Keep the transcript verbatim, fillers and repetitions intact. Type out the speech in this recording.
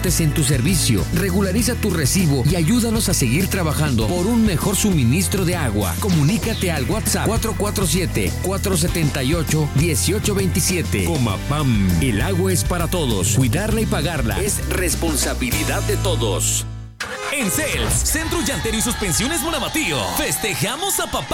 cortes en tu servicio. Regulariza tu recibo y ayúdanos a seguir trabajando por un mejor suministro de agua. Comunícate al WhatsApp cuatro cuatro siete, cuatro siete ocho, uno ocho dos siete. Comapam, el agua es para todos. Cuidarla y pagarla es responsabilidad de todos. En Cels, Centro Llantero y Suspensiones Monamatío, festejamos a papá